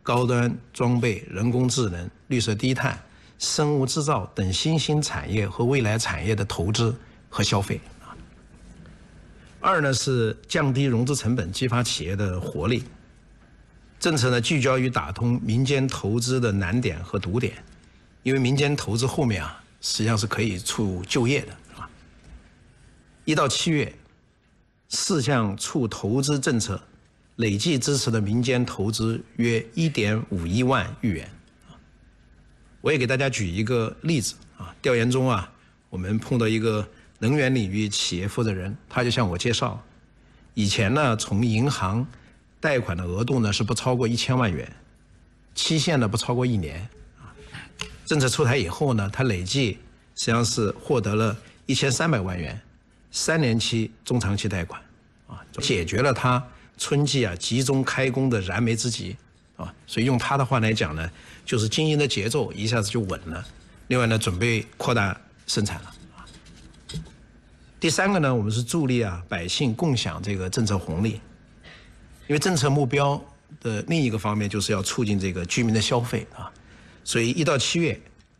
高端装备、人工智能、绿色低碳、生物制造等新兴产业和未来产业的投资和消费。二呢是降低融资成本，激发企业的活力。政策呢聚焦于打通民间投资的难点和堵点，因为民间投资后面实际上是可以促就业的1到7月，4项促投资政策累计支持的民间投资约1.51万亿元。我也给大家举一个例子调研中我们碰到一个能源领域企业负责人，他就向我介绍，以前呢从银行贷款的额度呢是不超过1000万元，期限呢不超过1年。政策出台以后呢，他累计实际上是获得了1300万元3年期中长期贷款解决了他春季集中开工的燃眉之急所以用他的话来讲呢，就是经营的节奏一下子就稳了。另外呢，准备扩大生产了。第3个呢，我们是助力百姓共享这个政策红利，因为政策目标的另一个方面就是要促进这个居民的消费所以1到7月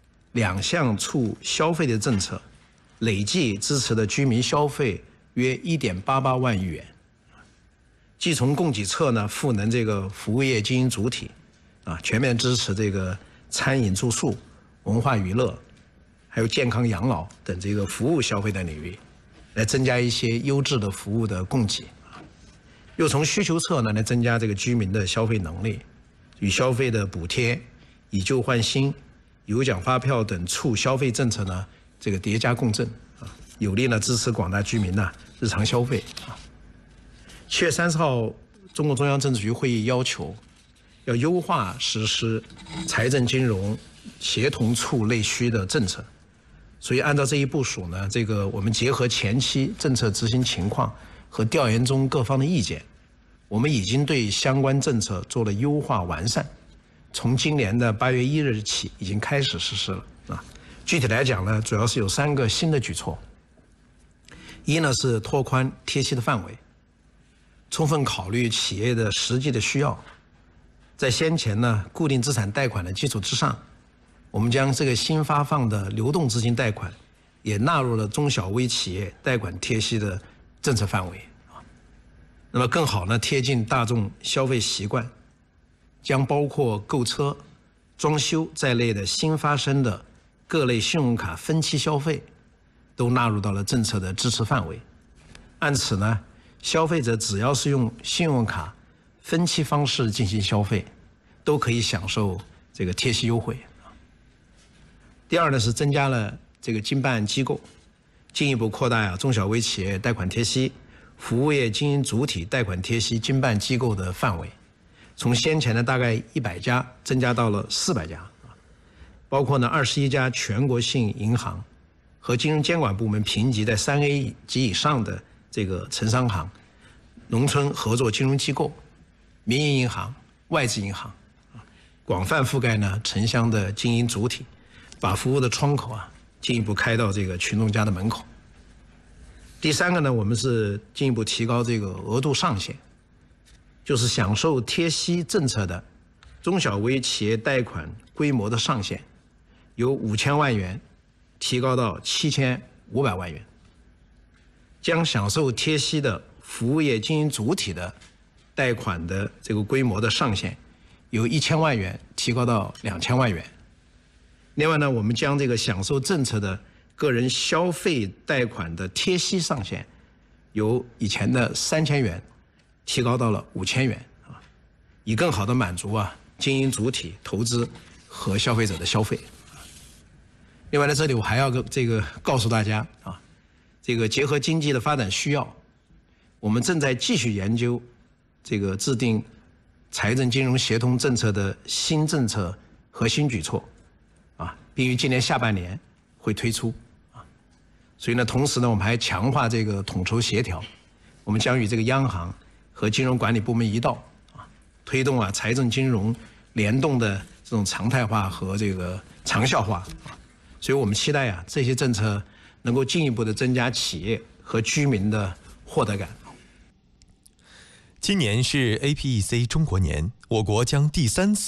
2项促消费的政策累计支持的居民消费约1.88万亿元。既从供给侧呢赋能这个服务业经营主体全面支持这个餐饮住宿、文化娱乐还有健康养老等这个服务消费的领域，来增加一些优质的服务的供给。又从需求侧呢来增加这个居民的消费能力，与消费的补贴、以旧换新、有奖发票等促消费政策呢这个叠加共振有力呢支持广大居民日常消费7月30号，中共中央政治局会议要求要优化实施财政金融协同促内需的政策，所以按照这一部署呢，这个我们结合前期政策执行情况和调研中各方的意见，我们已经对相关政策做了优化完善，从今年的8月1日起已经开始实施了具体来讲呢，主要是有3个新的举措。一呢是拓宽贴息的范围，充分考虑企业的实际的需要，在先前呢固定资产贷款的基础之上，我们将这个新发放的流动资金贷款也纳入了中小微企业贷款贴息的政策范围那么更好呢贴近大众消费习惯，将包括购车、装修在内的新发生的各类信用卡分期消费都纳入到了政策的支持范围。按此呢，消费者只要是用信用卡分期方式进行消费，都可以享受这个贴息优惠。第二呢是增加了这个经办机构，进一步扩大中小微企业贷款贴息、服务业经营主体贷款贴息经办机构的范围，从先前的大概100家增加到了400家，包括呢21家全国性银行和金融监管部门评级在3A 及以上的这个城商行、农村合作金融机构、民营银行、外资银行，广泛覆盖呢城乡的经营主体，把服务的窗口进一步开到这个群众家的门口。第3个呢，我们是进一步提高这个额度上限，就是享受贴息政策的中小微企业贷款规模的上限由5000万元提高到7500万元，将享受贴息的服务业经营主体的贷款的这个规模的上限由1000万元提高到2000万元。另外呢，我们将这个享受政策的个人消费贷款的贴息上限由以前的3000元提高到了5000元以更好的满足经营主体投资和消费者的消费。另外在这里我还要告诉大家这个结合经济的发展需要，我们正在继续研究这个制定财政金融协同政策的新政策和新举措并于今年下半年会推出所以呢，同时呢，我们还强化这个统筹协调，我们将与这个央行和金融管理部门一道推动财政金融联动的这种常态化和这个长效化所以我们期待这些政策能够进一步的增加企业和居民的获得感。 今年是 APEC 中国年，我国将第3次